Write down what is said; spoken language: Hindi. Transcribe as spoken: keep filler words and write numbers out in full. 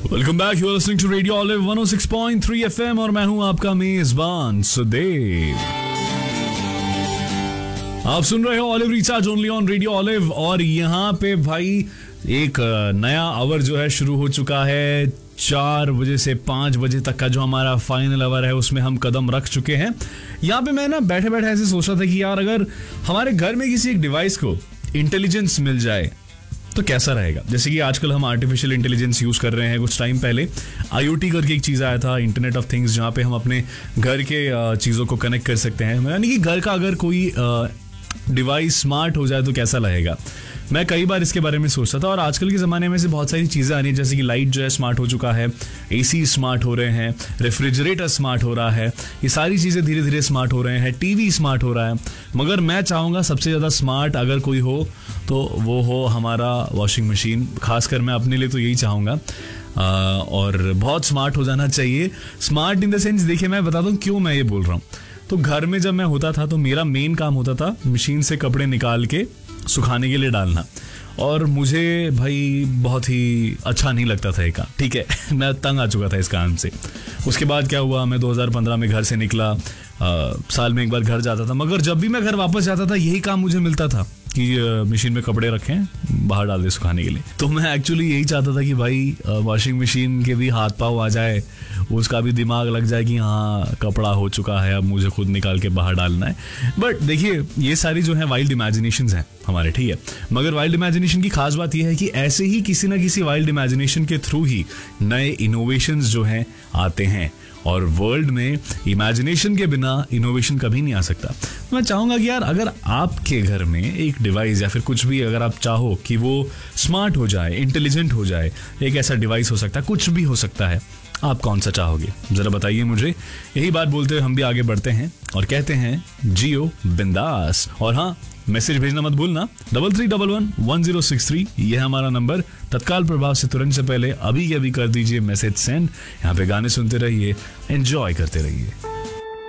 Welcome back, you are listening to radio olive one O six point three FM और मैं हूं आपका मेजबान सुदेव। आप सुन रहे हो olive recharge only on radio olive और यहाँ पे भाई एक नया आवर जो है शुरू हो चुका है। चार बजे से पांच बजे तक का जो हमारा फाइनल आवर है उसमें हम कदम रख चुके हैं। यहाँ पे मैं ना बैठे बैठे ऐसे सोच रहा था कि यार अगर हमारे घर में किसी एक डिवाइस को इंटेलिजेंस मिल जाए तो कैसा रहेगा। जैसे कि आजकल हम आर्टिफिशियल इंटेलिजेंस यूज कर रहे हैं। कुछ टाइम पहले आईओटी करके एक चीज आया था, इंटरनेट ऑफ थिंग्स, जहाँ पे हम अपने घर के चीजों को कनेक्ट कर सकते हैं। यानी कि घर का अगर कोई डिवाइस स्मार्ट हो जाए तो कैसा लगेगा। मैं कई बार इसके बारे में सोचता था और आजकल के ज़माने में से बहुत सारी चीज़ें आ रही हैं, जैसे कि लाइट जो है स्मार्ट हो चुका है, एसी स्मार्ट हो रहे हैं, रेफ्रिजरेटर स्मार्ट हो रहा है, ये सारी चीज़ें धीरे धीरे स्मार्ट हो रहे हैं, टीवी स्मार्ट हो रहा है। मगर मैं चाहूँगा सबसे ज़्यादा स्मार्ट अगर कोई हो तो वो हो हमारा वॉशिंग मशीन। खासकर मैं अपने लिए तो यही चाहूँगा और बहुत स्मार्ट हो जाना चाहिए। स्मार्ट इन द सेंस, देखिए मैं बता दूँ क्यों मैं ये बोल रहा हूँ। तो घर में जब मैं होता था तो मेरा मेन काम होता था मशीन से कपड़े निकाल के सुखाने के लिए डालना, और मुझे भाई बहुत ही अच्छा नहीं लगता था ये काम। ठीक है मैं तंग आ चुका था इस काम से। उसके बाद क्या हुआ, मैं दो हज़ार पंद्रह में घर से निकला, आ, साल में एक बार घर जाता था, मगर जब भी मैं घर वापस जाता था यही काम मुझे मिलता था कि मशीन में कपड़े रखें, बाहर डाल दे सुखाने के लिए। तो मैं एक्चुअली यही चाहता था कि भाई वॉशिंग मशीन के भी हाथ पाँव आ जाए, उसका भी दिमाग लग जाए कि हाँ कपड़ा हो चुका है, अब मुझे खुद निकाल के बाहर डालना है। बट देखिए ये सारी जो है वाइल्ड इमेजिनेशंस हैं हमारे, ठीक है। मगर वाइल्ड इमेजिनेशन की खास बात यह है कि ऐसे ही किसी ना किसी वाइल्ड इमेजिनेशन के थ्रू ही नए इनोवेशंस जो हैं आते हैं, और वर्ल्ड में इमेजिनेशन के बिना इनोवेशन कभी नहीं आ सकता। मैं चाहूँगा कि यार अगर आपके घर में एक डिवाइस या फिर कुछ भी अगर आप चाहो कि वो स्मार्ट हो जाए, इंटेलिजेंट हो जाए, एक ऐसा डिवाइस हो सकता है, कुछ भी हो सकता है, आप कौन सा चाहोगे जरा बताइए मुझे। यही बात बोलते हुए हम भी आगे बढ़ते हैं और कहते हैं जियो बिंदास। और हाँ, मैसेज भेजना मत भूलना, double three double one one zero six three ये है हमारा नंबर। तत्काल प्रभाव से तुरंत से पहले अभी अभी कर दीजिए मैसेज सेंड। यहाँ पे गाने सुनते रहिए, एंजॉय करते रहिए।